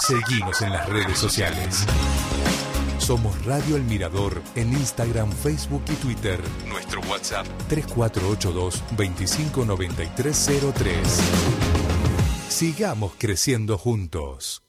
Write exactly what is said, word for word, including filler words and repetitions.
Seguinos en las redes sociales. Somos Radio El Mirador en Instagram, Facebook y Twitter. Nuestro WhatsApp tres cuatro ocho dos, veinticinco noventa y tres cero tres. Sigamos creciendo juntos.